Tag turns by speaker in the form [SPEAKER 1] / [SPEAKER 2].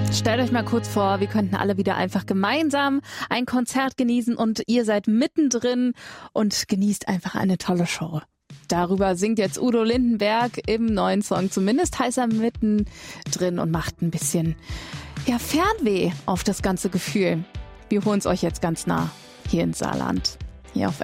[SPEAKER 1] Stellt euch mal kurz vor, wir könnten alle wieder einfach gemeinsam ein Konzert genießen und ihr seid mittendrin und genießt einfach eine tolle Show. Darüber singt jetzt Udo Lindenberg im neuen Song. Zumindest heißt er mittendrin und macht ein bisschen Fernweh auf das ganze Gefühl. Wir holen es euch jetzt ganz nah hier ins Saarland, hier auf